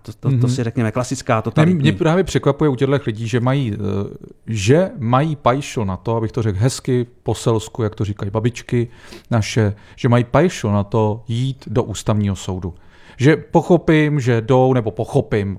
To si řekněme, klasická totalitní. Mě právě překvapuje u těchto lidí, že mají pajšl na to, abych to řekl hezky po selsku, jak to říkají babičky naše, že mají pajšl na to jít do ústavního soudu. Že pochopím, že jdou, nebo pochopím,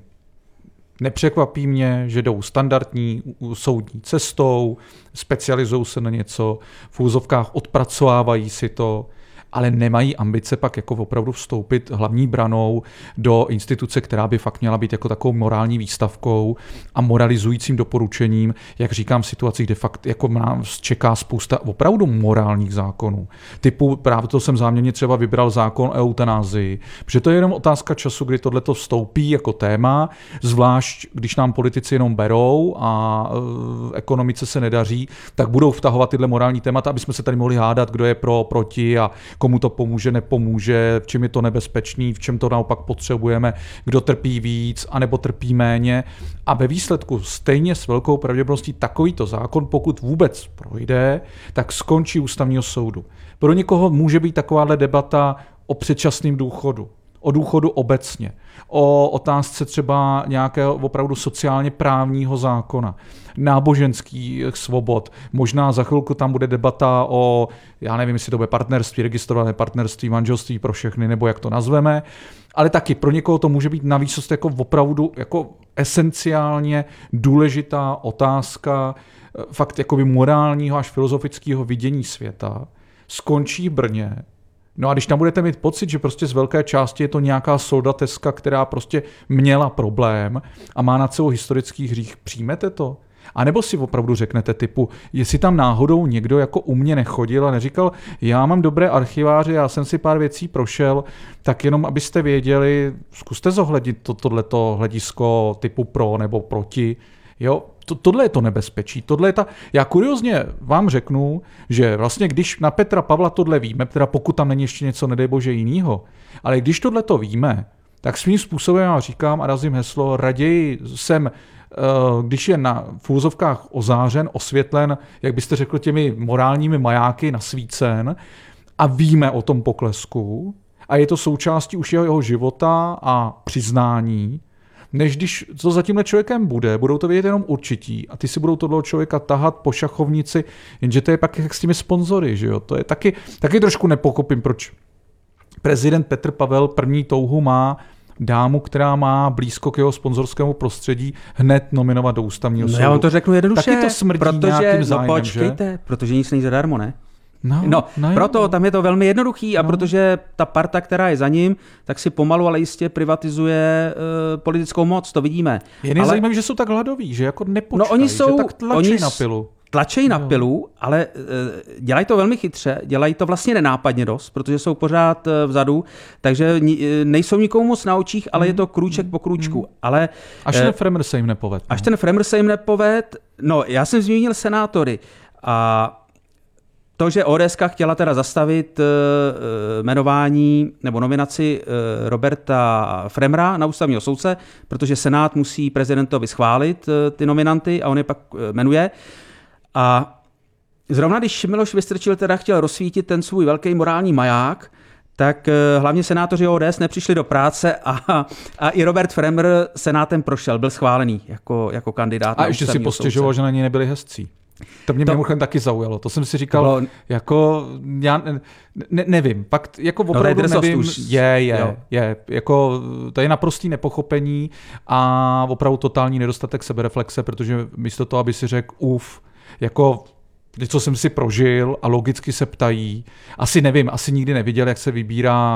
nepřekvapí mě, že jdou standardní soudní cestou, specializují se na něco, v úzovkách odpracovávají si to, ale nemají ambice pak jako opravdu vstoupit hlavní branou do instituce, která by fakt měla být jako takovou morální výstavkou a moralizujícím doporučením, jak říkám, v situacích, kde fakt jako nás čeká spousta opravdu morálních zákonů. Typu, právě to jsem záměrně třeba vybral zákon o eutanázii, protože to je jenom otázka času, kdy tohleto vstoupí jako téma, zvlášť když nám politici jenom berou a ekonomice se nedaří, tak budou vtahovat tyhle morální témata, aby jsme se tady mohli hádat, kdo je pro, proti a komu to pomůže, nepomůže, v čem je to nebezpečný, v čem to naopak potřebujeme, kdo trpí víc, anebo trpí méně. A ve výsledku stejně s velkou pravděpodobností takovýto zákon, pokud vůbec projde, tak skončí ústavního soudu. Pro někoho může být takováhle debata o předčasném důchodu, o důchodu obecně, o otázce třeba nějakého opravdu sociálně právního zákona, náboženských svobod. Možná za chvilku tam bude debata o, já nevím, jestli to bude partnerství, registrované partnerství, manželství pro všechny, nebo jak to nazveme, ale taky pro někoho to může být navíc jako opravdu jako esenciálně důležitá otázka fakt jakoby morálního až filozofického vidění světa. Skončí v Brně. No a když tam budete mít pocit, že prostě z velké části je to nějaká soldateska, která prostě měla problém a má nad sebou historický hřích, přijmete to? A nebo si opravdu řeknete typu, jestli tam náhodou někdo jako u mě nechodil a neříkal, já mám dobré archiváře, já jsem si pár věcí prošel, tak jenom abyste věděli, zkuste zohlednit tohleto hledisko typu pro nebo proti. Jo, tohle je to nebezpečí. Já kuriozně vám řeknu, že vlastně když na Petra Pavla tohle víme, teda pokud tam není ještě něco, nedej bože, jinýho, ale když tohle to víme, tak svým způsobem já říkám a razím heslo, raději jsem, když je v úzovkách ozářen, osvětlen, jak byste řekl, těmi morálními majáky nasvícen a víme o tom poklesku a je to součástí už jeho života a přiznání, než když to za tímhle člověkem budou to vědět jenom určití a ty si budou tohle člověka tahat po šachovnici, jenže to je pak jak s těmi sponzory, že jo? To je taky trošku nepokopím, proč prezident Petr Pavel první touhu má dámu, která má blízko k jeho sponzorskému prostředí, hned nominovat do ústavního soudu. Já vám to řeknu jednoduše, taky to smrdí nějakým zájmem, počkejte, že? protože nic není zadarmo, ne? No, proto tam je to velmi jednoduchý a protože ta parta, která je za ním, tak si pomalu, ale jistě privatizuje politickou moc, to vidíme. Je zajímavé, že jsou tak hladoví, že jako nepočkají, že tak tlačí na pilu. Tlačejí na pilu, ale dělají to velmi chytře, dělají to vlastně nenápadně dost, protože jsou pořád vzadu, takže nejsou nikomu moc na očích, ale je to krůček po krůčku. Ale, až ten Fremr se jim nepoved. Až ten Fremr se jim nepoved, já jsem zmínil senátory a to, že ODS chtěla teda zastavit jmenování nebo nominaci Roberta Fremra na ústavního soudce, protože Senát musí prezidentovi schválit ty nominanty a on je pak jmenuje. A zrovna když Miloš Vystrčil teda chtěl rozsvítit ten svůj velký morální maják, tak hlavně senátoři ODS nepřišli do práce a i Robert Fremr senátem prošel, byl schválený jako kandidát. A ještě si postěžoval, že na něj nebyli hezcí. To mě mimochodem taky zaujalo. To jsem si říkal, jako já nevím, pak jako opravdu nevím, jako to je naprostý nepochopení a opravdu totální nedostatek sebereflexe, protože místo toho, aby si řekl jako něco jsem si prožil a logicky se ptají. Asi nikdy neviděl, jak se vybírá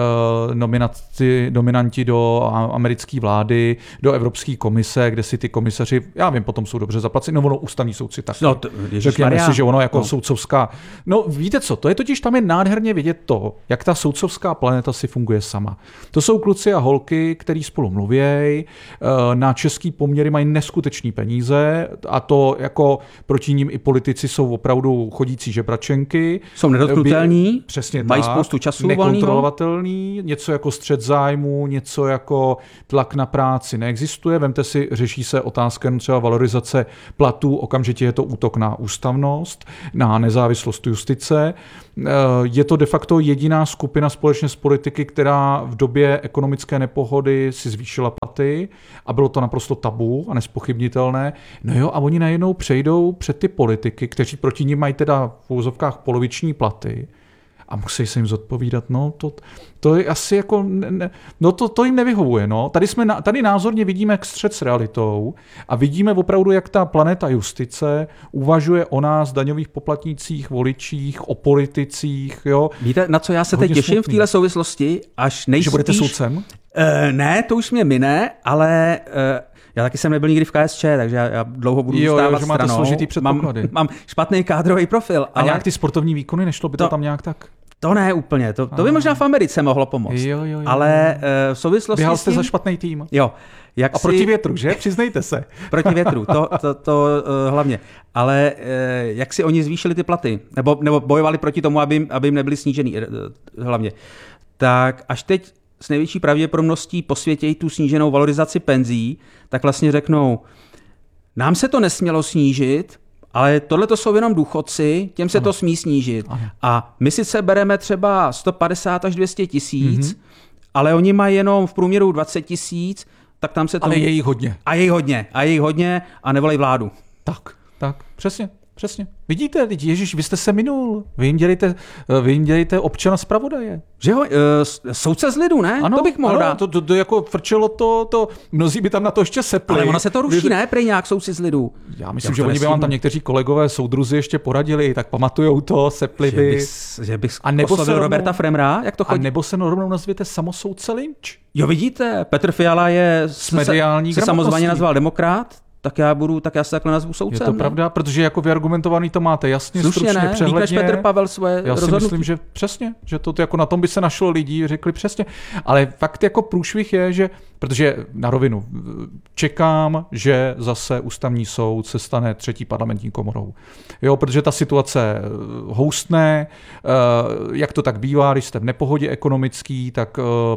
nominanti do americké vlády, do Evropské komise, kde si ty komisaři, já vím, potom jsou dobře zaplaceni, ústavní soudci taky. Řekněme si, že ono jako soudcovská. No víte co, to je totiž tam je nádherně vidět to, jak ta soudcovská planeta si funguje sama. To jsou kluci a holky, který spolu mluvějí, na český poměry mají neskutečný peníze a to jako proti ním i politici jsou opravdu chodící žebračenky. Jsou nedotknutelní, přesně mají tak, spoustu času nekontrolovatelný, něco jako střet zájmu, něco jako tlak na práci neexistuje. Vemte si, řeší se otázka třeba valorizace platů, okamžitě je to útok na ústavnost, na nezávislost justice. je to de facto jediná skupina společně s politiky, která v době ekonomické nepohody si zvýšila platy a bylo to naprosto tabu a nespochybnito. No jo, a oni najednou přejdou před ty politiky, kteří proti nim mají teda v úvozovkách poloviční platy a musí se jim zodpovídat. No to je asi jako, to jim nevyhovuje. No. Tady názorně vidíme střet s realitou a vidíme opravdu, jak ta planeta justice uvažuje o nás, daňových poplatnících, voličích, o politicích. Jo. Víte, na co já se teď těším v téhle souvislosti? Až nejspíš... Že budete soudcem? Ne, to už mě mine, ale... Já taky jsem nebyl nikdy v KSČ, takže já dlouho budu zůstávat stranou. Máte složitý předpoklady. Mám špatný kádrový profil. A nějak ty sportovní výkony, nešlo by to tam nějak tak? To ne úplně, to by možná v Americe mohlo pomoct. Jo. Ale v souvislosti běhal jste za špatný tým. Jo. Proti větru, že? Přiznejte se. Proti větru, to hlavně. Ale jak si oni zvýšili ty platy, nebo bojovali proti tomu, aby jim nebyly snížený hlavně, tak až teď s největší pravděpodobností posvětějí tu sníženou valorizaci penzí, tak vlastně řeknou, nám se to nesmělo snížit, ale tohle to jsou jenom důchodci, těm se to smí snížit. Ano. A my sice bereme třeba 150 až 200 tisíc, ale oni mají jenom v průměru 20 tisíc, tak tam se to... Ale je jich hodně. A je jich hodně a nevolají vládu. Tak, přesně. Vidíte, Ježíš, vy jste se minul. Vy jim dělejte občana zpravodaje. Že jo, soudce z lidu, ne? Ano, to bych mohl dát. To jako frčelo to, mnozí by tam na to ještě sepli. Ale ono se to ruší, ne? Prej nějak soudci z lidu. Já myslím, že oni by vám tam někteří kolegové soudruzi ještě poradili, tak pamatujou to, sepli by. Že bych oslovil Roberta Fremra, jak to chodí? A nebo se rovnou nazvěte samosoudce Lynč. Jo, vidíte, Petr Fiala se samozvaně nazval demokrat. Tak já se takhle nazvu soudcem. Je to pravda, protože jako vyargumentovaný to máte jasně, stručně, přehledně. Víc než Petr Pavel svoje rozhodnutí. Já si myslím, že přesně, že to jako na tom by se našlo lidí, řekli přesně. Ale fakt jako průšvih je, že, protože na rovinu, čekám, že zase ústavní soud se stane třetí parlamentní komorou. Jo, protože ta situace houstne, jak to tak bývá, když jste v nepohodě ekonomický, tak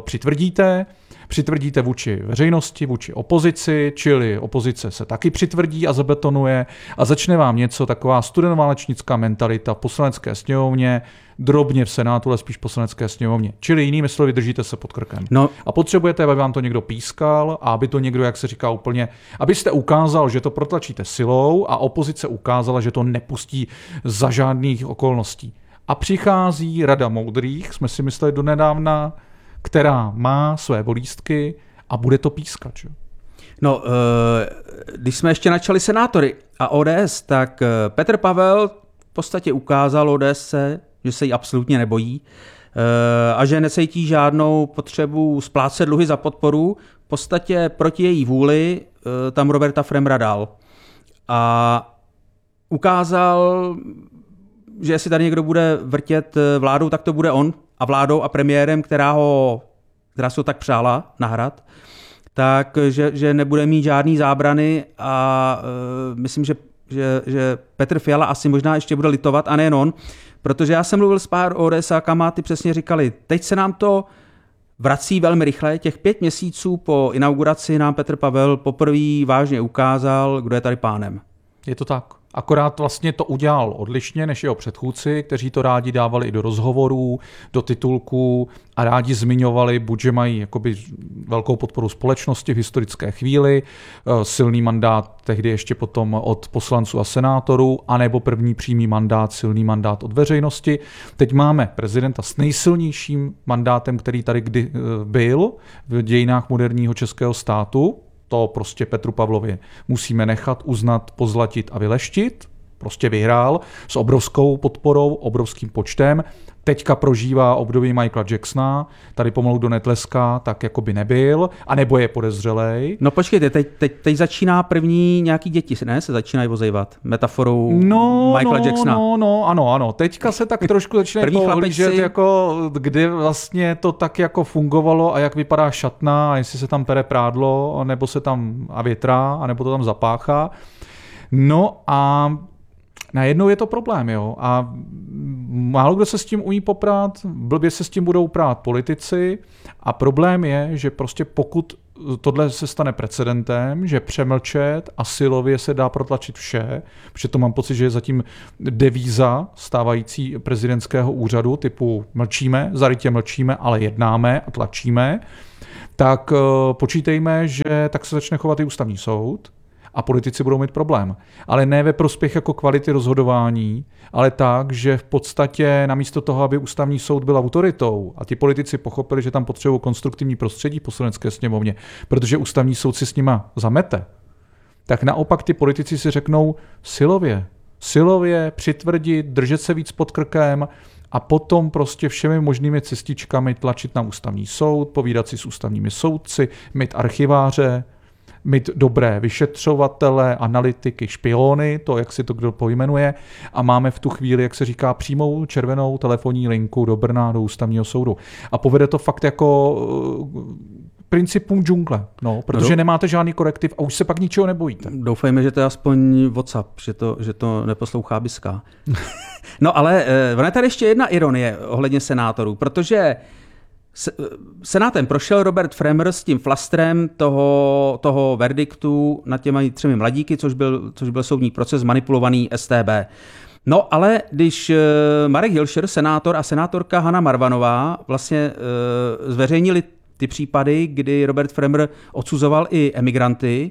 přitvrdíte vůči veřejnosti, vůči opozici, čili opozice se taky přitvrdí a zabetonuje a začne vám něco, taková studenoválečnická mentalita v poslanecké sněmovně, drobně v Senátu, ale spíš v poslanecké sněmovně. Čili jinými slovy, držíte se pod krkem. No. A potřebujete, aby vám to někdo pískal a aby to někdo, jak se říká úplně, abyste ukázal, že to protlačíte silou a opozice ukázala, že to nepustí za žádných okolností. A přichází Rada moudrých, jsme si mysleli donedávna, která má své bolístky a bude to pískat. Že? No, když jsme ještě načali senátory a ODS, tak Petr Pavel v podstatě ukázal ODS, že se jí absolutně nebojí a že necítí žádnou potřebu splácet dluhy za podporu. V podstatě proti její vůli tam Roberta Fremra dal. A ukázal, že jestli tady někdo bude vrtět vládou, tak to bude on a vládou a premiérem, která se ho tak přála na Hrad, takže nebude mít žádný zábrany a myslím, že Petr Fiala asi možná ještě bude litovat a nejen on, protože já jsem mluvil s pár ODSákama a ty přesně říkali, teď se nám to vrací velmi rychle, těch 5 měsíců po inauguraci nám Petr Pavel poprvé vážně ukázal, kdo je tady pánem. Je to tak. Akorát vlastně to udělal odlišně než jeho předchůdci, kteří to rádi dávali i do rozhovorů, do titulků a rádi zmiňovali, buď že mají jakoby velkou podporu společnosti v historické chvíli, silný mandát tehdy ještě potom od poslanců a senátorů, anebo první přímý mandát, silný mandát od veřejnosti. Teď máme prezidenta s nejsilnějším mandátem, který tady kdy byl v dějinách moderního českého státu. To prostě Petru Pavlovi musíme nechat, uznat, pozlatit a vyleštit. Prostě vyhrál s obrovskou podporou, obrovským počtem. Teďka prožívá období Michaela Jacksona, tady pomalu do netleská, tak jako by nebyl, anebo je podezřelej. No počkejte, teď začíná první nějaký děti, ne? Se začínají vozejvat metaforou Michaela Jacksona. Ano. Teďka se tak trošku začínají pohlížet, jako kdy vlastně to tak jako fungovalo a jak vypadá šatna, a jestli se tam pere prádlo, nebo se tam a větrá, anebo to tam zapáchá. No a najednou je to problém, jo. A málo kdo se s tím umí poprát, blbě se s tím budou prát politici a problém je, že prostě pokud tohle se stane precedentem, že přemlčet a silově se dá protlačit vše, protože to mám pocit, že je zatím devíza stávající prezidentského úřadu, typu mlčíme, zarytě mlčíme, ale jednáme a tlačíme, tak počítejme, že tak se začne chovat i ústavní soud a politici budou mít problém. Ale ne ve prospěch jako kvality rozhodování, ale tak, že v podstatě namísto toho, aby ústavní soud byl autoritou a ti politici pochopili, že tam potřebují konstruktivní prostředí v Poslanecké sněmovně, protože ústavní soud si s nima zamete, tak naopak ty politici si řeknou silově přitvrdit, držet se víc pod krkem a potom prostě všemi možnými cestičkami tlačit na ústavní soud, povídat si s ústavními soudci, mít archiváře, mít dobré vyšetřovatele, analytiky, špiony, to, jak si to kdo pojmenuje, a máme v tu chvíli, jak se říká, přímou červenou telefonní linku do Brna, do ústavního soudu. A povede to fakt jako principům džungle, protože nemáte žádný korektiv a už se pak ničeho nebojíte. Doufejme, že to je aspoň WhatsApp, že to neposlouchá Biska. No ale ona je tady ještě jedna ironie ohledně senátorů, protože Senátem prošel Robert Fremr s tím flastrem toho verdiktu nad těmi 3 mladíky, což byl soudní proces manipulovaný StB. No ale když Marek Hilšer, senátor, a senátorka Hana Marvanová vlastně zveřejnili ty případy, kdy Robert Fremr odsuzoval i emigranty,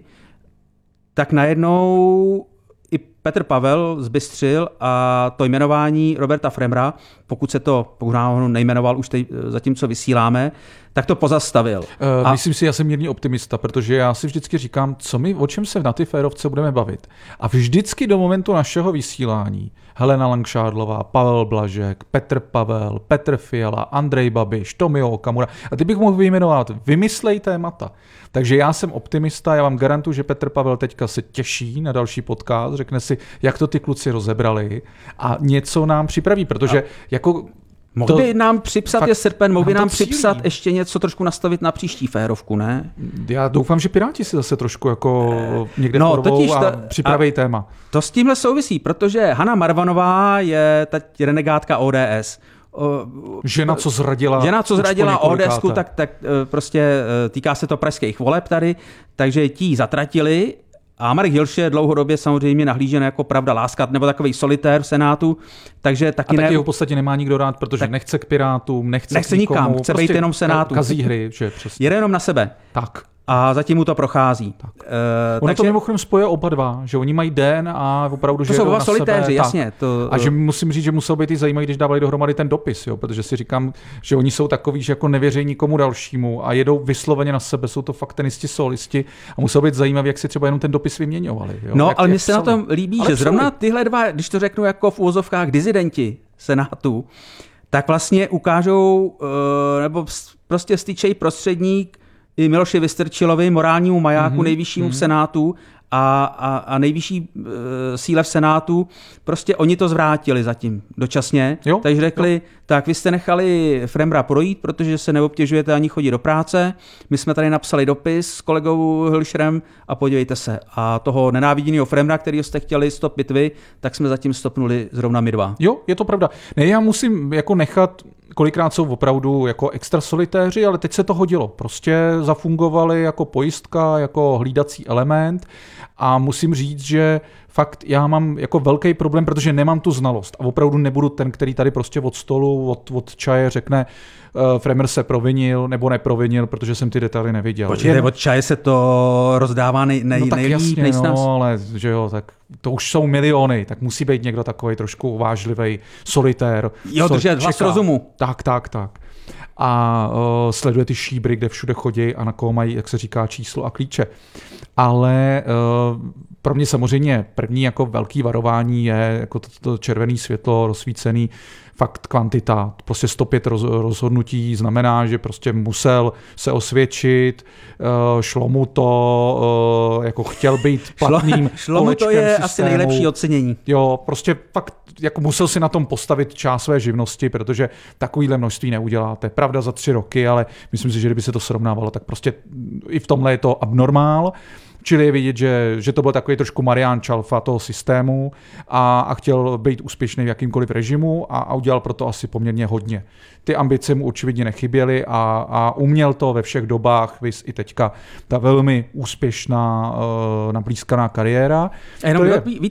tak najednou i Petr Pavel zbystřil a to jmenování Roberta Fremra, pokud náhodou nejmenoval už zatímco vysíláme, tak to pozastavil. Myslím si, já jsem mírný optimista, protože já si vždycky říkám, o čem se na ty férovce budeme bavit. A vždycky do momentu našeho vysílání Helena Langšádlová, Pavel Blažek, Petr Pavel, Petr Fiala, Andrej Babiš, Tomio Okamura. A ty bych mohl vyjmenovat, vymyslej témata. Takže já jsem optimista, já vám garantuju, že Petr Pavel teďka se těší na další podcast, řekne si, jak to ty kluci rozebrali a něco nám připraví, protože jako... Mohl by nám připsat, je srpen, mohl by nám připsat ještě něco trošku nastavit na příští férovku, ne? Já doufám, že Piráti si zase trošku jako někde porvou a připraví téma. To s tímhle souvisí, protože Hana Marvanová je teď renegátka ODS. Žena, co zradila ODSku, tak prostě týká se to pražských voleb tady, takže ti zatratili. A Marek Hilš je dlouhodobě samozřejmě nahlížen jako pravda láska, nebo takový solitér v Senátu, takže taky taky ho v podstatě nemá nikdo rád, protože nechce k Pirátům, nechce nikam, chce být jenom v Senátu. Kazí hry, že přesně. Jede jenom na sebe. Tak. A zatím mu to prochází. Ono to mimochodem spoje oba dva, že oni mají den a opravdu, že to jsou na solitéři, sebe, jasně. A že musím říct, že musel být i zajímavý, když dávali dohromady ten dopis, protože si říkám, že oni jsou takový, že jako nevěří nikomu dalšímu a jedou vysloveně na sebe, jsou to fakt tenisti, solisti a musel být zajímavý, jak si třeba jenom ten dopis vyměňovali. Ale mně se na tom líbí, že zrovna tyhle dva, když to řeknu jako v úvozovkách dizidenti Senátu, tak vlastně ukážou, nebo prostě styčej prostředník i Miloši Vystrčilovi, morálnímu majáku, nejvyššímu v Senátu a nejvyšší síle v Senátu, prostě oni to zvrátili zatím dočasně. Takže řekli, tak vy jste nechali Fremra projít, protože se neobtěžujete ani chodit do práce. My jsme tady napsali dopis s kolegou Hilšerem a podívejte se. A toho nenáviděného Fremra, kterýho jste chtěli stopit vy, tak jsme zatím stopnuli zrovna my dva. Jo, je to pravda. Ne, já musím jako nechat, kolikrát jsou opravdu jako extra solitéři, ale teď se to hodilo. Prostě zafungovali jako pojistka, jako hlídací element a musím říct, že fakt já mám jako velký problém, protože nemám tu znalost a opravdu nebudu ten, který tady prostě od stolu, od čaje řekne, Fremr se provinil nebo neprovinil, protože jsem ty detaily neviděl. Počkejte, od čaje se to rozdává nejsnáz. No, ale že jo, tak to už jsou miliony, tak musí být někdo takovej trošku uvážlivý solitér. Jo, držet hlas rozumu. Tak. A sleduje ty šíbry, kde všude chodí a na koho mají, jak se říká, číslo a klíče. Ale pro mě samozřejmě první jako velký varování je jako to červené světlo rozsvícený, fakt kvantita. Prostě 105 rozhodnutí znamená, že prostě musel se osvědčit, šlo mu to, jako chtěl být platným šlo mu to je systému. Asi nejlepší ocenění. Jo, prostě fakt jako musel si na tom postavit část své živnosti, protože takovýhle množství neuděláte. Pravda za 3 roky, ale myslím si, že kdyby se to srovnávalo, tak prostě i v tomhle je to abnormál. Čili je vidět, že to byl takový trošku Marián Čalfa toho systému a chtěl být úspěšný v jakýmkoliv režimu a udělal proto asi poměrně hodně. Ty ambice mu určitě nechyběly a uměl to ve všech dobách, viz i teďka ta velmi úspěšná nablízkaná kariéra. Jenom,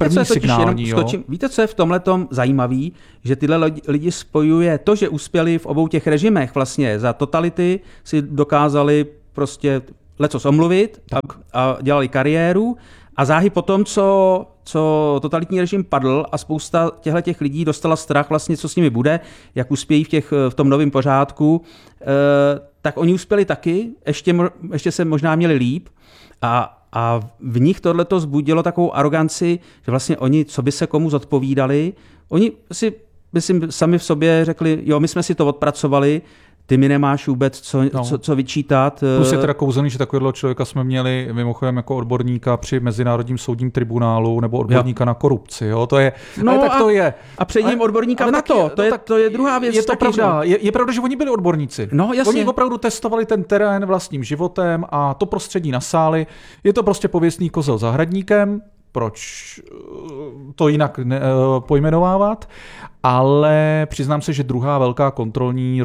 víte, co je v tomhletom zajímavý, že tyhle lidi spojuje to, že uspěli v obou těch režimech vlastně za totality, si dokázali prostě lecos omluvit a dělali kariéru a záhy po tom, co totalitní režim padl a spousta těch lidí dostala strach vlastně, co s nimi bude, jak uspějí v tom novém pořádku, tak oni uspěli taky, ještě se možná měli líp a v nich tohleto vzbudilo takovou aroganci, že vlastně oni, co by se komu zodpovídali, oni si, myslím, sami v sobě řekli, jo, my jsme si to odpracovali, ty mi nemáš vůbec co vyčítat. Plus je teda kouzelný, že takového člověka jsme měli mimochodem jako odborníka při Mezinárodním soudním tribunálu nebo odborníka na korupci. Jo? To je, no tak to je. A před ním odborníka na to. To je druhá věc. Je to pravda. Je pravda, že oni byli odborníci. No, jasně. Oni opravdu testovali ten terén vlastním životem a to prostředí nasáli. Je to prostě pověstný kozel zahradníkem. Proč to jinak pojmenovávat, ale přiznám se, že druhá velká kontrolní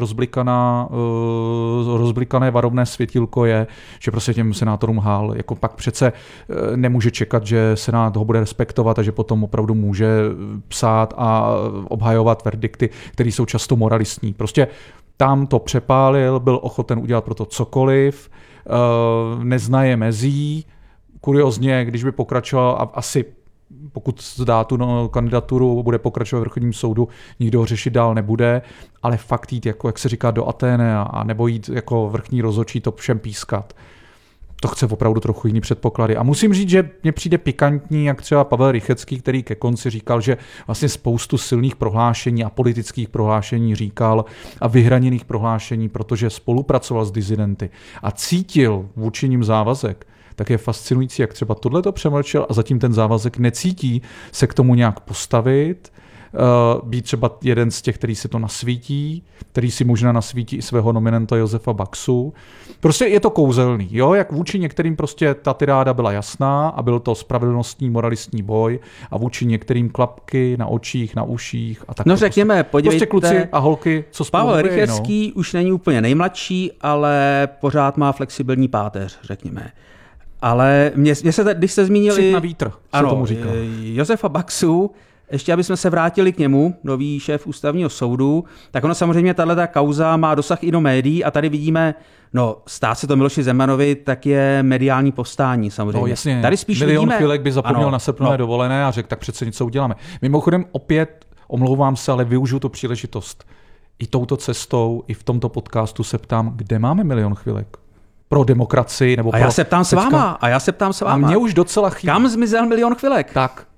rozblikané varovné světilko je, že prostě těm senátorům hál, jako pak přece nemůže čekat, že senát ho bude respektovat a že potom opravdu může psát a obhajovat verdikty, které jsou často moralistní. Prostě tam to přepálil, byl ochoten udělat pro to cokoliv, neznaje mezí. Kuriozně, když by pokračoval a asi pokud zdá tu kandidaturu, bude pokračovat v Vrchním soudu, nikdo ho řešit dál nebude, ale fakt jít, jako, jak se říká, do Atény a nebo jít jako vrchní rozhodčí to všem pískat. To chce opravdu trochu jiný předpoklady. A musím říct, že mně přijde pikantní, jak třeba Pavel Rychecký, který ke konci říkal, že vlastně spoustu silných prohlášení a politických prohlášení říkal a vyhraněných prohlášení, protože spolupracoval s disidenty a cítil vůči nim závazek, tak je fascinující, jak třeba tohleto přemlčel a zatím ten závazek necítí se k tomu nějak postavit, být třeba jeden z těch, který si to nasvítí, který si možná nasvítí i svého nominanta Josefa Baxu. Prostě je to kouzelný, jo? Jak vůči některým prostě ta tiráda byla jasná a byl to spravedlnostní moralistní boj a vůči některým klapky na očích, na uších a tak. No řekněme, podívejte. Prostě kluci a holky, co spolu Pavel Rychecký už není úplně nejmladší, ale pořád má flexibilní páteř, řekněme. Ale mě se, když jste zmínili... na vítr, se tomu říká. Josefa Baxu, ještě abychom se vrátili k němu, nový šéf ústavního soudu, tak ono samozřejmě tato kauza má dosah i do médií a tady vidíme, stát se to Miloši Zemanovi, tak je mediální povstání samozřejmě. No jasně, tady spíš milion chvílek by zapomněl na srpnové dovolené a řekl, tak přece něco uděláme. Mimochodem opět, omlouvám se, ale využiju tu příležitost. I touto cestou, i v tomto podcastu se ptám, kde máme milion chvílek? Pro demokracii nebo a já se ptám s váma. A mě už docela chybí. Kam zmizel milion chvilek? Tak.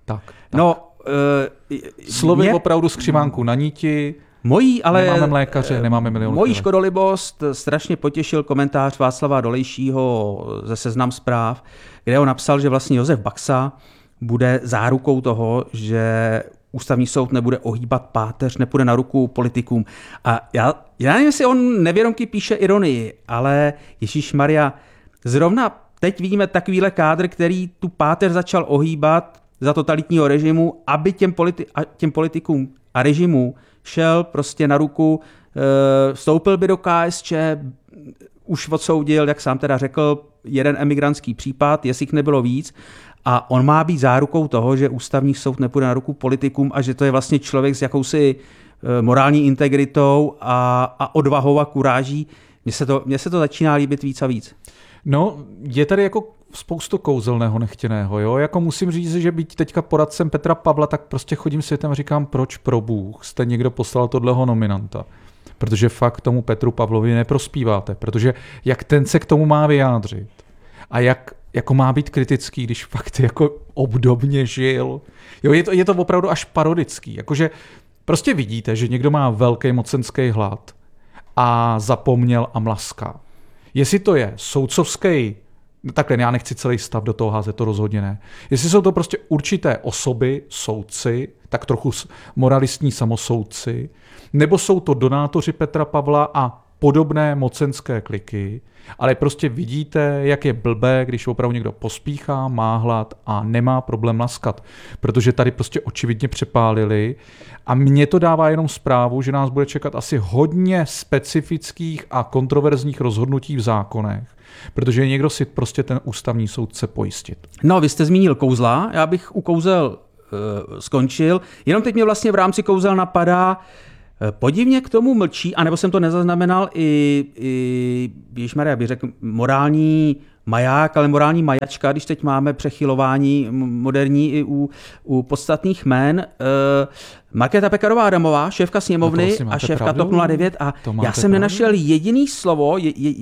Slovy opravdu skřivánku na níti. Ale nemáme mlékaře, nemáme milion mojí chvilek. škodolibost strašně potěšil komentář Václava Dolejšího ze Seznam Zpráv, kde on napsal, že vlastně Josef Baxa bude zárukou toho, že Ústavní soud nebude ohýbat páteř, nepůjde na ruku politikům. A já nevím, jestli on nevědomky píše ironii, ale ježišmarja, zrovna teď vidíme takovýhle kádr, který tu páteř začal ohýbat za totalitního režimu, aby těm politikům a režimu šel prostě na ruku, vstoupil by do KSČ, už odsoudil, jak sám teda řekl, jeden emigrantský případ, jestli jich nebylo víc, a on má být zárukou toho, že ústavní soud nepůjde na ruku politikům a že to je vlastně člověk s jakousi morální integritou a odvahou a kuráží. Mně se to začíná líbit víc a víc. No, je tady jako spoustu kouzelného nechtěného, jo? Jako musím říct, že být teďka poradcem Petra Pavla, tak prostě chodím světem a říkám, proč pro Bůh jste někdo poslal tohleho nominanta. Protože fakt tomu Petru Pavlovi neprospíváte, protože jak ten se k tomu má vyjádřit a jak jako má být kritický, když fakt jako obdobně žil. Jo, je to opravdu až parodický. Jakože prostě vidíte, že někdo má velký mocenský hlad a zapomněl a mlaská. Jestli to je soudcovský, takhle já nechci celý stav do toho házet, to rozhodně ne. Jestli jsou to prostě určité osoby, soudci, tak trochu moralistní samosoudci, nebo jsou to donátoři Petra Pavla a podobné mocenské kliky, ale prostě vidíte, jak je blbé, když opravdu někdo pospíchá, má hlad a nemá problém laskat. Protože tady prostě očividně přepálili a mně to dává jenom zprávu, že nás bude čekat asi hodně specifických a kontroverzních rozhodnutí v zákonech, protože někdo si prostě ten ústavní soud chce pojistit. No, vy jste zmínil kouzla, já bych u kouzel skončil, jenom teď mě vlastně v rámci kouzel napadá, podivně k tomu mlčí, anebo jsem to nezaznamenal i ježišmarja, bych řekl, morální maják, ale morální majačka, když teď máme přechylování moderní i u podstatných jmén. Markéta Pekarová Adamová, šéfka sněmovny a šéfka TOP 09 a já jsem nenašel jediný slovo,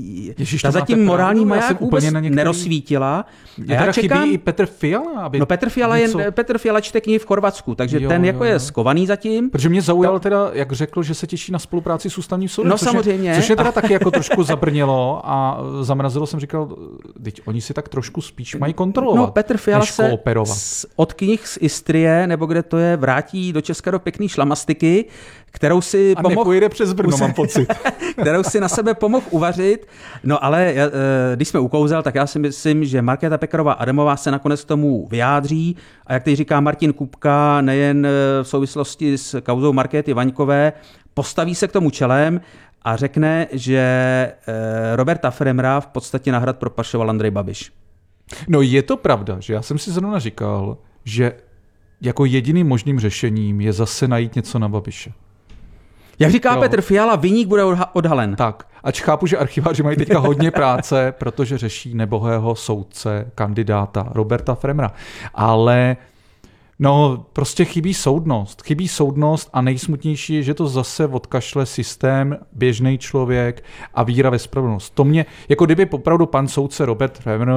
ta zatím morální maják vůbec nerozsvítila. A já čekám, chybí i Petr Fiala. Aby no Petr Fiala čte knihy v Chorvatsku, takže ten jako je skovaný zatím. Protože mě zaujalo teda, jak řekl, že se těší na spolupráci s ústavním soudem. No samozřejmě. Což je teda taky jako trošku zabrnělo a zamrazilo, jsem říkal, teď oni si tak trošku spíš mají kontrolovat. No Petr Fiala se od knih z Istrie, nebo kde to je, vrátí do Česka do pěkný šlamastiky, kterou si pomohl... A nepojede přes Brno, mám pocit. Kterou si na sebe pomohl uvařit. No ale když jsme u kouzel, tak já si myslím, že Markéta Pekarová Adamová se nakonec k tomu vyjádří a jak teď říká Martin Kupka, nejen v souvislosti s kauzou Markéty Vaňkové, postaví se k tomu čelem a řekne, že Roberta Fremra v podstatě na hrad propašoval Andrej Babiš. No je to pravda, že já jsem si zrovna říkal, že jako jediným možným řešením je zase najít něco na Babiše. Jak říká Petr Fiala, viník bude odhalen. Tak, ač chápu, že archiváři mají teďka hodně práce, protože řeší nebohého soudce, kandidáta Roberta Fremra. Ale no, prostě chybí soudnost a nejsmutnější je, že to zase odkašle systém, běžný člověk a víra ve spravedlnost. To mě, jako kdyby opravdu pan soudce Robert Fremr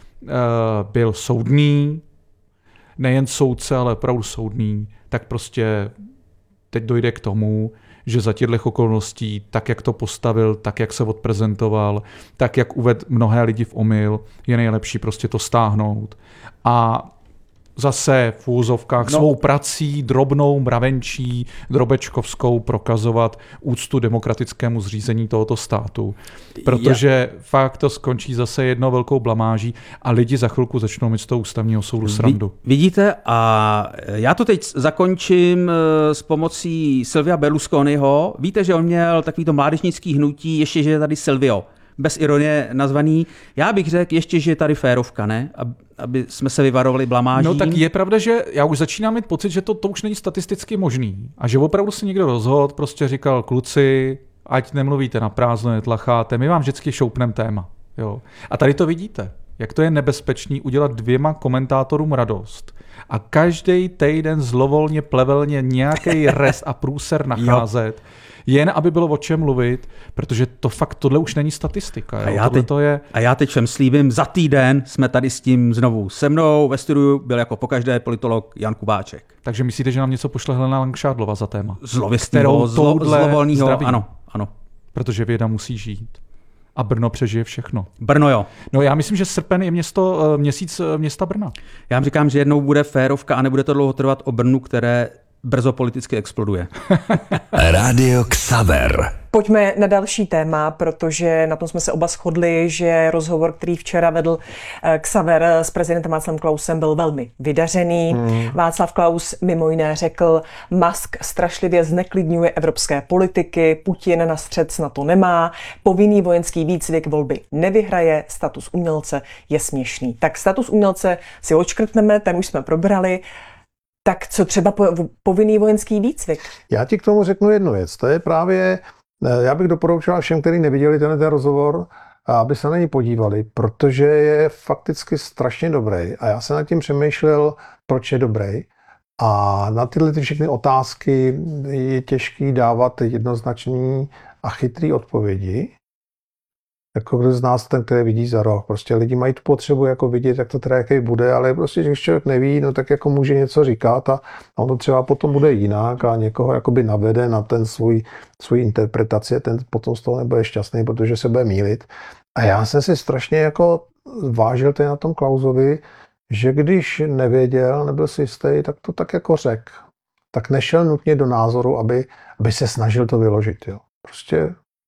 byl soudný, nejen soudce, ale opravdu soudný, tak prostě teď dojde k tomu, že za těchto okolností, tak jak to postavil, tak jak se odprezentoval, tak jak uvedl mnohé lidi v omyl, je nejlepší prostě to stáhnout a zase v úzovkách svou prací, drobnou, mravenčí, drobečkovskou prokazovat úctu demokratickému zřízení tohoto státu. Protože fakt to skončí zase jednou velkou blamáží a lidi za chvilku začnou mít z toho ústavního soudu srandu. Vidíte, a já to teď zakončím s pomocí Silvia Berlusconiho. Víte, že on měl takovýto mládežnický hnutí, ještě že je tady Silvio, bez ironie nazvaný. Já bych řekl ještě, že je tady férovka, ne? Aby jsme se vyvarovali blamáží. No tak je pravda, že já už začínám mít pocit, že to už není statisticky možný. A že opravdu si někdo rozhodl, prostě říkal, kluci, ať nemluvíte na prázdno, netlacháte, my vám vždycky šoupneme téma. Jo. A tady to vidíte, jak to je nebezpečný udělat dvěma komentátorům radost. A každý týden zlovolně, plevelně nějaký rest a průser nacházet. Jen aby bylo o čem mluvit, protože to fakt, tohle už není statistika. A já teď všem slíbím, za týden jsme tady s tím znovu. Se mnou ve studiu byl jako pokaždé politolog Jan Kubáček. Takže myslíte, že nám něco pošle Helena Langšádlová za téma? Zlověstného, zlovolného, ano. Protože věda musí žít. A Brno přežije všechno. Brno jo. No já myslím, že srpen je měsíc města Brna. Já vám říkám, že jednou bude férovka a nebude to dlouho trvat o Brnu, které brzo politicky exploduje. Rádio Xaver. Pojďme na další téma, protože na tom jsme se oba shodli, že rozhovor, který včera vedl Xaver s prezidentem Václavem Klausem, byl velmi vydařený. Václav Klaus mimo jiné řekl, Musk strašlivě zneklidňuje evropské politiky, Putin na střet s NATO nemá, povinný vojenský výcvik volby nevyhraje, status umělce je směšný. Tak status umělce si odškrtneme, ten už jsme probrali. Tak co třeba povinný vojenský výcvik? Já ti k tomu řeknu jednu věc. To je právě, já bych doporučoval všem, kteří neviděli ten rozhovor, aby se na něj podívali, protože je fakticky strašně dobrý. A já jsem nad tím přemýšlel, proč je dobrý. A na tyhle všechny otázky je těžký dávat jednoznačný a chytrý odpovědi. Jako kdo z nás ten, který vidí za roh. Prostě lidi mají tu potřebu jako vidět, jak to teda jaký bude, ale prostě když člověk neví, no tak jako může něco říkat a on to třeba potom bude jinak a někoho jakoby navede na ten svůj interpretaci, ten potom z toho nebude šťastný, protože se bude mýlit. A já jsem si strašně jako vážil tady na tom Klausovi, že když nevěděl, nebyl si jistý, tak to tak jako řekl. Tak nešel nutně do názoru, aby se snažil to vyložit. Jo. Prostě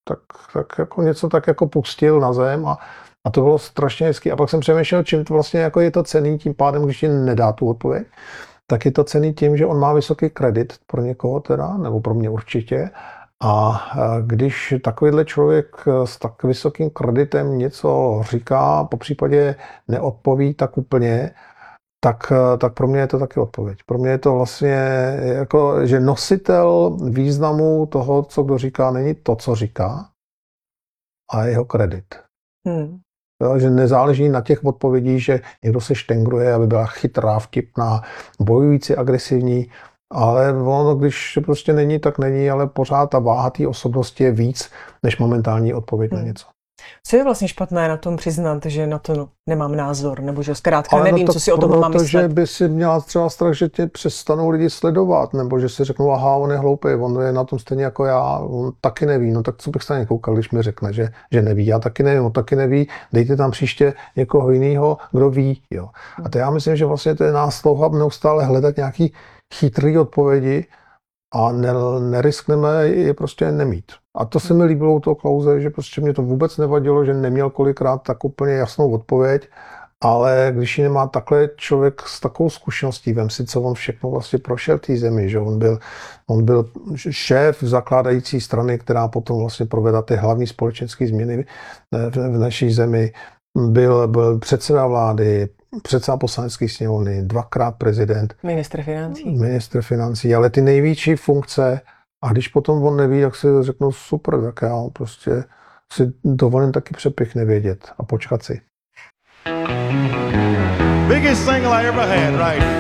tak jako něco tak jako pustil na zem a to bylo strašně hezky. A pak jsem přemýšlel, čím to vlastně jako je to cenný, tím pádem, když ti nedá tu odpověď, tak je to cenný tím, že on má vysoký kredit pro někoho teda, nebo pro mě určitě. A když takovýhle člověk s tak vysokým kreditem něco říká, popřípadě neodpoví tak úplně, tak pro mě je to taky odpověď. Pro mě je to vlastně jako, že nositel významu toho, co kdo říká, není to, co říká, a jeho kredit. Jo, že nezáleží na těch odpovědích, že někdo se štengruje, aby byla chytrá, vtipná, bojující, agresivní, ale ono, když prostě není, tak není, ale pořád ta váha té osobnosti je víc, než momentální odpověď na něco. Co je vlastně špatné na tom přiznat, že na to nemám názor, nebo že zkrátka nevím, co si o tom mám myslet? Protože by si měla třeba strach, že tě přestanou lidi sledovat, nebo že si řeknou, aha, on je hloupý, on je na tom stejně jako já, on taky neví, no tak co bych se na ně koukal, když mi řekne, že neví, já taky nevím, on taky neví, dejte tam příště někoho jiného, kdo ví, jo. A to já myslím, že vlastně to je náslouha neustále hledat nějaký chytrý odpovědi a neriskneme je prostě nemít. A to se mi líbilo u toho Klause, že prostě mě to vůbec nevadilo, že neměl kolikrát tak úplně jasnou odpověď, ale když ji nemá takhle člověk s takovou zkušeností, vem si, co on všechno vlastně prošel v té zemi, že on byl šéf zakládající strany, která potom vlastně provedla ty hlavní společenské změny v naší zemi, byl předseda vlády, předseda poslanecké sněmovny, 2krát prezident. Ministr financí, ale ty největší funkce, a když potom on neví, jak si řeknou super, tak já prostě si dovolím taky přepich nevědět a počkat si. Biggest single I ever had, right?